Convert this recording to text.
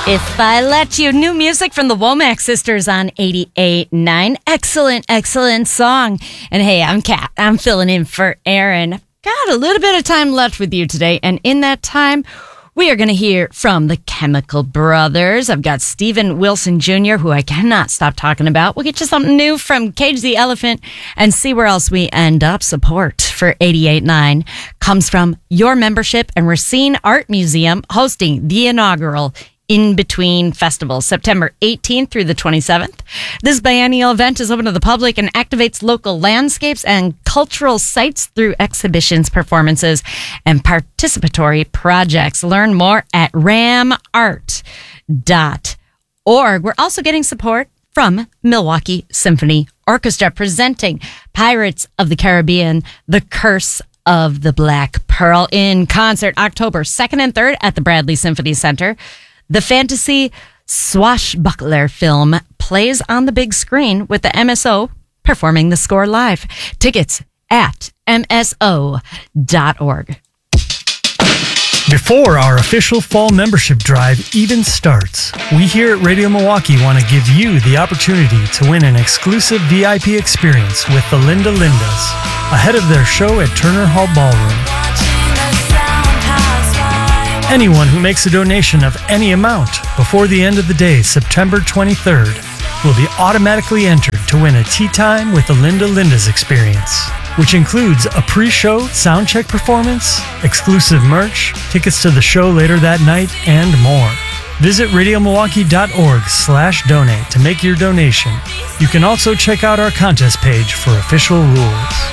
If I Let You, new music from the Womack Sisters on 88.9. Excellent song. And hey, I'm Kat. I'm filling in for Aaron. Got a little bit of time left with you today, and in that time, we are going to hear from the Chemical Brothers. I've got Steven Wilson Jr., who I cannot stop talking about. We'll get you something new from Cage the Elephant and see where else we end up. Support for 88.9 comes from your membership and Racine Art Museum hosting the inaugural In Between Festival, September 18th through the 27th. This biennial event is open to the public and activates local landscapes and cultural sites through exhibitions, performances, and participatory projects. Learn more at ramart.org. We're also getting support from Milwaukee Symphony Orchestra presenting Pirates of the Caribbean, The Curse of the Black Pearl in concert October 2nd and 3rd at the Bradley Symphony Center. The fantasy swashbuckler film plays on the big screen with the MSO performing the score live. Tickets at mso.org. Before our official fall membership drive even starts, we here at Radio Milwaukee want to give you the opportunity to win an exclusive VIP experience with the Linda Lindas ahead of their show at Turner Hall Ballroom. Anyone who makes a donation of any amount before the end of the day, September 23rd, will be automatically entered to win a Tea Time with the Linda Lindas experience, which includes a pre-show soundcheck performance, exclusive merch, tickets to the show later that night, and more. Visit radiomilwaukee.org/donate to make your donation. You can also check out our contest page for official rules.